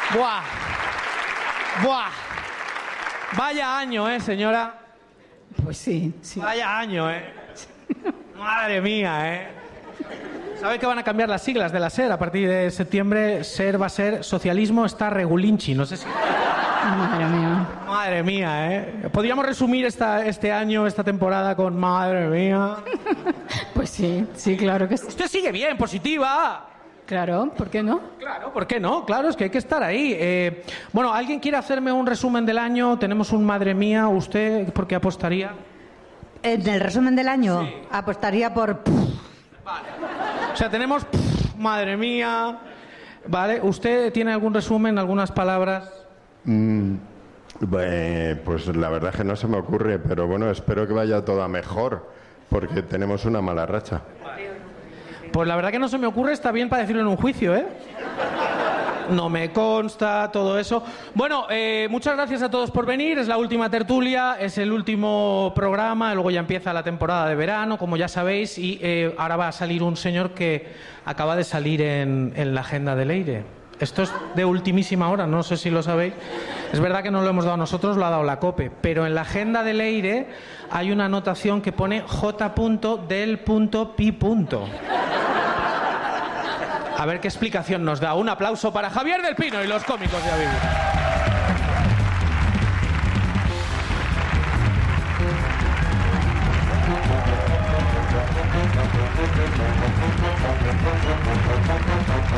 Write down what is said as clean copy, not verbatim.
Buah. Buah. Vaya año, señora. Pues sí, sí. Vaya año, Madre mía, ¿Sabe que van a cambiar las siglas de la SER? A partir de septiembre, SER va a ser Socialismo está Regulinchi. No sé si... Madre mía. Madre mía, Podríamos resumir este año, esta temporada con madre mía. Pues sí, sí, claro que sí. Usted sigue bien, positiva. Claro, ¿por qué no? Claro, ¿por qué no? Claro, es que hay que estar ahí. Bueno, ¿alguien quiere hacerme un resumen del año? Tenemos un madre mía. ¿Usted por qué apostaría? En el resumen del año, sí. Apostaría por... Vale. O sea, tenemos... madre mía. Vale. ¿Usted tiene algún resumen, algunas palabras? Pues la verdad es que no se me ocurre, pero bueno, espero que vaya todo a mejor, porque tenemos una mala racha. Pues la verdad que no se me ocurre, está bien para decirlo en un juicio, No me consta todo eso. Bueno, muchas gracias a todos por venir. Es la última tertulia, es el último programa, luego ya empieza la temporada de verano, como ya sabéis, y ahora va a salir un señor que acaba de salir en la agenda de Leire. Esto es de ultimísima hora, no sé si lo sabéis. Es verdad que no lo hemos dado nosotros, lo ha dado la COPE, pero en la agenda de Leire hay una anotación que pone J.del.pi. A ver qué explicación nos da. Un aplauso para Javier del Pino y los cómicos de Aviv.